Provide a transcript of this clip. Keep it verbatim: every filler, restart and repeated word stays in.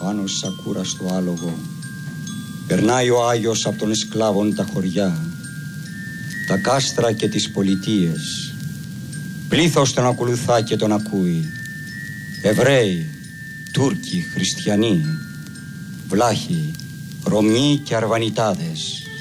Πάνω σ' ακούραστο άλογο περνάει ο Άγιος απ' των εσκλάβων τα χωριά, τα κάστρα και τις πολιτείες. Πλήθος τον ακολουθά και τον ακούει. Εβραίοι, Τούρκοι, Χριστιανοί, Βλάχοι, Ρωμιοί και Αρβανιτάδες.